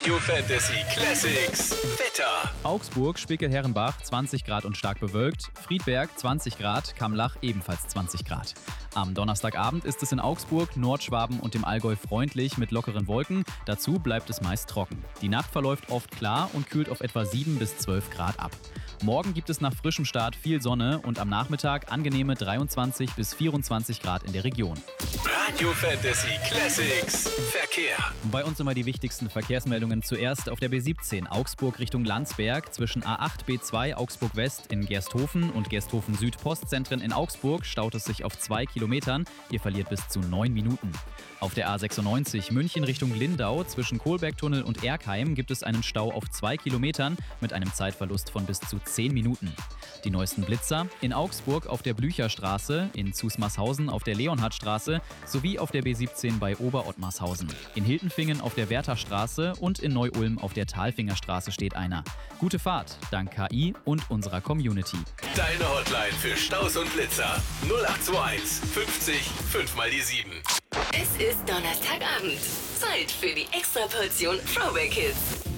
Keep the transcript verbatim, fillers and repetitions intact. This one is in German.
Radio Fantasy Classics Wetter. Augsburg, Spicke-Herrenbach zwanzig Grad und stark bewölkt. Friedberg zwanzig Grad, Kamlach ebenfalls zwanzig Grad. Am Donnerstagabend ist es in Augsburg, Nordschwaben und dem Allgäu freundlich mit lockeren Wolken. Dazu bleibt es meist trocken. Die Nacht verläuft oft klar und kühlt auf etwa sieben bis zwölf Grad ab. Morgen gibt es nach frischem Start viel Sonne und am Nachmittag angenehme dreiundzwanzig bis vierundzwanzig Grad in der Region. Radio Fantasy Classics Verkehr. Bei uns immer die wichtigsten Verkehrsmeldungen. Zuerst auf der B siebzehn Augsburg Richtung Landsberg zwischen A acht B zwei Augsburg West in Gersthofen und Gersthofen Süd Postzentren in Augsburg staut es sich auf zwei Kilometern. Ihr verliert bis zu neun Minuten. Auf der A sechsundneunzig München Richtung Lindau zwischen Kohlbergtunnel und Erkheim gibt es einen Stau auf zwei Kilometern mit einem Zeitverlust von bis zu zehn Minuten. Die neuesten Blitzer in Augsburg auf der Blücherstraße, in Zusmarshausen auf der Leonhardstraße sowie auf der B siebzehn bei Oberottmarshausen. In Hiltenfingen auf der Wertherstraße und in Neu-Ulm auf der Talfingerstraße steht einer. Gute Fahrt, dank K I und unserer Community. Deine Hotline für Staus und Blitzer null acht zwei eins fünfzig fünf mal die sieben. Es ist Donnerstagabend. Zeit für die Extraportion Throwback Hits.